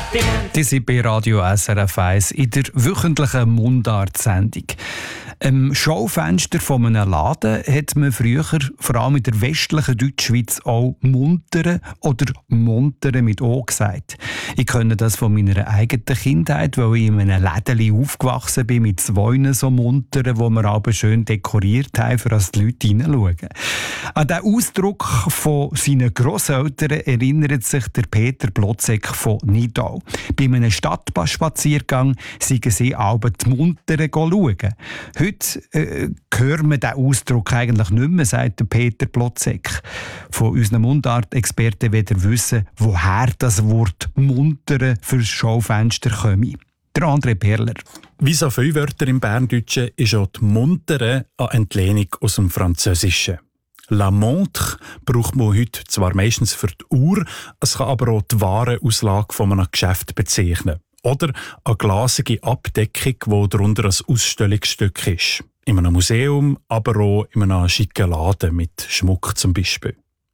Die sind bei Radio SRF 1 in der wöchentlichen Mundart-Sendung. Im Schaufenster von einem Laden hat man früher, vor allem in der westlichen Deutschschweiz, auch Muntere oder Montere mit O gesagt. Ich kenne das von meiner eigenen Kindheit, weil ich in einem Lädeli aufgewachsen bin mit 2 so Munteren, die wir aber schön dekoriert haben, für dass die Leute hineinschauen. An den Ausdruck von seinen Grosseltern erinnert sich der Peter Blotzek von Nidau. Bei einem Stadtspaziergang seien sie alle die Munteren schauen. Heute hören wir diesen Ausdruck eigentlich nicht mehr, sagt der Peter Blotzek. Von unseren Mundart-Experten will er wissen, woher das Wort «muntere» für das Schaufenster komme. Der André Perler. Wie so viele Wörter im Berndeutschen ist auch die «muntere» eine Entlehnung aus dem Französischen. «La montre» braucht man heute zwar meistens für die Uhr, es kann aber auch die Warenauslage von einem Geschäft bezeichnen. Oder eine glasige Abdeckung, die darunter ein Ausstellungsstück ist. In einem Museum, aber auch in einem schicken Laden mit Schmuck zum Beispiel.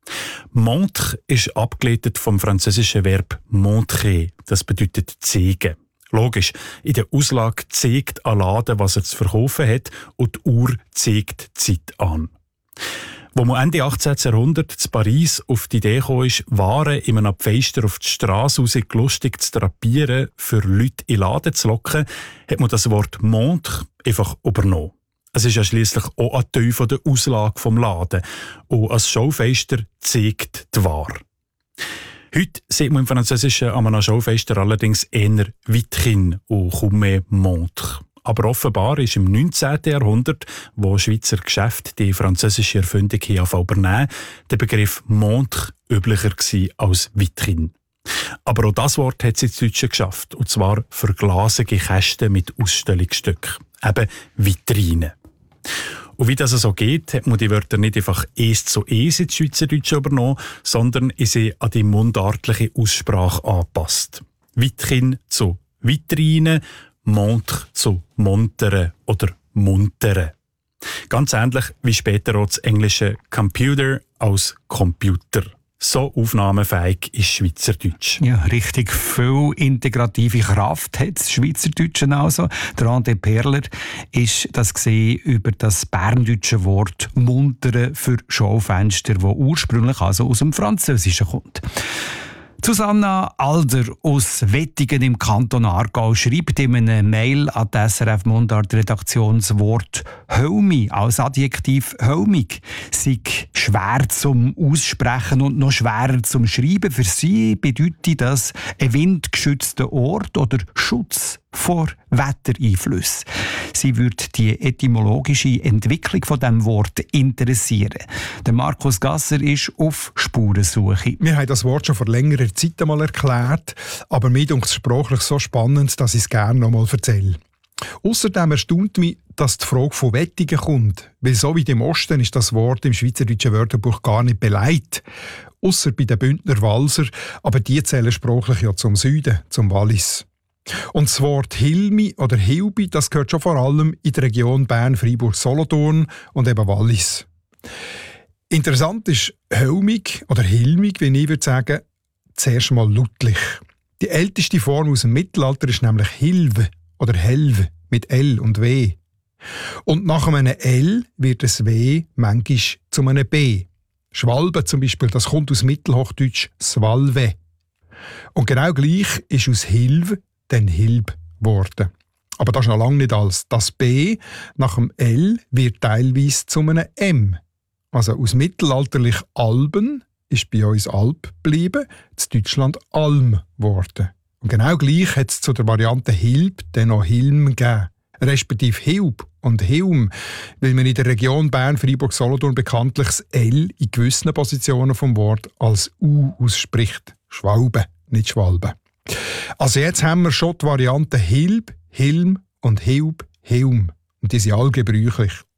Montre ist abgeleitet vom französischen Verb montrer, das bedeutet zeigen. Logisch, in der Auslage zeigt ein Laden, was er zu verkaufen hat, und die Uhr zeigt die Zeit an. Wo man Ende 18. Jahrhundert in Paris auf die Idee kam, Waren in einem Pfeister auf die Strasse raus lustig zu drapieren, für Leute in den Laden zu locken, hat man das Wort «montre» einfach übernommen. Es ist ja schliesslich auch ein Teil der Auslage des Laden. Und als Schaufenster zeigt die Ware. Heute sieht man im Französischen an einem Schaufenster allerdings eher «vitrine» und kaum mehr «montre». Aber offenbar ist im 19. Jahrhundert, wo Schweizer Geschäfte die französische Erfindung übernehmen, der Begriff «montre» üblicher gewesen als «vitrine». Aber auch das Wort hat es ins Deutsche geschafft, und zwar für glasige Kästen mit Ausstellungsstücken, eben «Vitrine». Und wie das so geht, hat man die Wörter nicht einfach 1:1 ins Schweizerdeutsche übernommen, sondern sie an die mundartliche Aussprache angepasst. «Vitrine» zu «Vitrine», Montre zu Montere oder Muntere. Ganz ähnlich wie später auch das englische Computer als Computer. So aufnahmefähig ist Schweizerdeutsch. Ja, richtig viel integrative Kraft hat das Schweizerdeutsche also. Der André Perler ist das gesehen über das berndeutsche Wort «muntere» für Schaufenster, das ursprünglich also aus dem Französischen kommt. Susanna Alder aus Wettingen im Kanton Aargau schreibt in einer Mail an die SRF Mundart-Redaktion das Wort «Hölmi» als Adjektiv «hölmig» sei schwer zum Aussprechen und noch schwerer zum Schreiben. Für sie bedeutet das ein windgeschützter Ort oder Schutz vor Wettereinflüssen. Sie würde die etymologische Entwicklung von diesem Wort interessieren. Der Markus Gasser ist auf Spurensuche. Wir haben das Wort schon vor längerer Zeit einmal erklärt, aber mir ist es sprachlich so spannend, dass ich es gerne noch einmal erzähle. Außerdem erstaunt mich, dass die Frage von Wettingen kommt, weil so wie im Osten ist das Wort im Schweizerdeutschen Wörterbuch gar nicht beleidigt. Ausser bei den Bündner Walser, aber die zählen sprachlich ja zum Süden, zum Wallis. Und das Wort Hilmi oder Hilbi, das gehört schon vor allem in der Region Bern, Freiburg, Solothurn und eben Wallis. Interessant ist hölmig oder hilmig, wie ich würde sagen, zuerst mal lautlich. Die älteste Form aus dem Mittelalter ist nämlich Hilve oder Helve mit L und W. Und nach einem L wird das W manchmal zu einem B. Schwalbe zum Beispiel, das kommt aus Mittelhochdeutsch Swalwe. Und genau gleich ist aus Hilve dann Hilb geworden. Aber das ist noch lange nicht alles. Das B nach dem L wird teilweise zu einem M. Also aus mittelalterlich Alben ist bei uns Alp geblieben, in Deutschland Alm geworden. Und genau gleich hat es zu der Variante Hilb dann noch Hilm gegeben. Respektive Hilb und Hilm, weil man in der Region Bern, Freiburg, Solothurn bekanntlich das L in gewissen Positionen vom Wort als U ausspricht. Schwalbe, nicht Schwalbe. Also jetzt haben wir schon die Varianten Hilb, Hilm und Hilb, Hilm. Und die sind alle gebräuchlich.